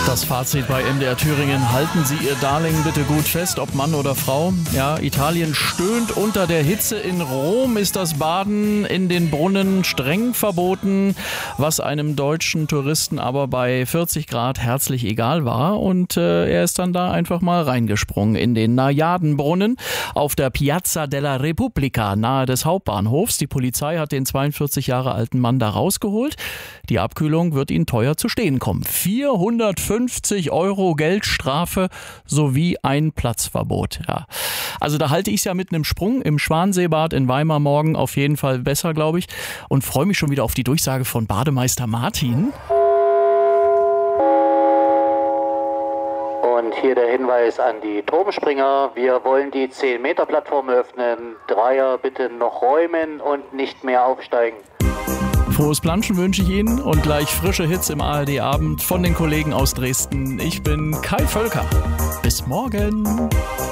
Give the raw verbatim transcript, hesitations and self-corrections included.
Das Fazit bei M D R Thüringen: Halten Sie Ihr Darling bitte gut fest, ob Mann oder Frau. Ja, Italien stöhnt unter der Hitze. In Rom ist das Baden in den Brunnen streng verboten, was einem deutschen Touristen aber bei vierzig Grad herzlich egal war. Und äh, er ist dann da einfach mal reingesprungen in den Najadenbrunnen auf der Piazza della Repubblica nahe des Hauptbahnhofs. Die Polizei hat den zweiundvierzig Jahre alten Mann da rausgeholt. Die Abkühlung wird ihn teuer zu stehen kommen. vierhundertfünfzig Euro Geldstrafe sowie ein Platzverbot. Ja. Also da halte ich es ja mit einem Sprung im Schwanseebad in Weimar morgen auf jeden Fall besser, glaube ich. Und freue mich schon wieder auf die Durchsage von Bademeister Martin. Und hier der Hinweis an die Turmspringer: Wir wollen die zehn Meter Plattform öffnen. Dreier bitte noch räumen und nicht mehr aufsteigen. Frohes Planschen wünsche ich Ihnen und gleich frische Hits im A R D-Abend von den Kollegen aus Dresden. Ich bin Kai Völker. Bis morgen.